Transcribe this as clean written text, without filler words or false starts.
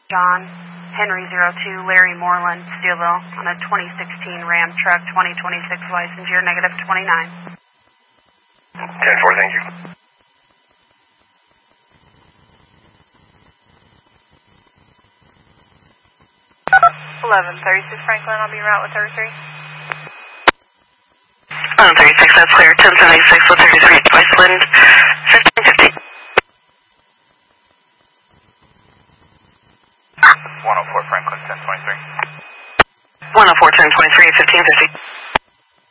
John, Henry 02, Larry Moreland, Steelville, on a 2016 Ram truck, 2026 license year, negative 29. 10-4, thank you. 1136 Franklin, I'll be route with 33. 36, that's clear. 1076 with 33, Iceland, 1550. 104 Franklin, 1023. 104, 1023, 1550.